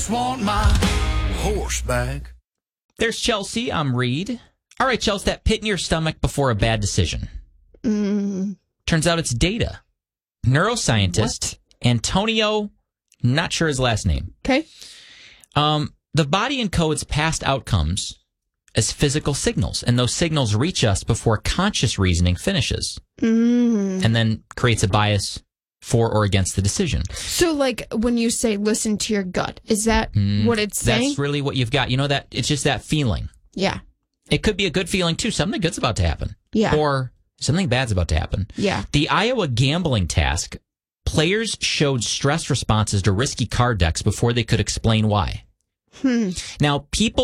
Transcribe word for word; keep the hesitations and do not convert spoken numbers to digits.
Want my horseback. There's Chelsea. I'm Reed. All right, Chelsea, that pit in your stomach before a bad decision. Mm. Turns out it's data. Neuroscientist what? Antonio, not sure his last name. Okay. Um, the body encodes past outcomes as physical signals, and those signals reach us before conscious reasoning finishes, Mm. and then creates a bias for or against the decision. So, like, when you say listen to your gut, is that Mm, what it's saying? That's really what you've got. You know, that it's just that feeling. Yeah. It could be a good feeling, too. Something good's about to happen. Yeah. Or something bad's about to happen. Yeah. The Iowa gambling task, players showed stress responses to risky card decks before they could explain why. Hmm. Now, people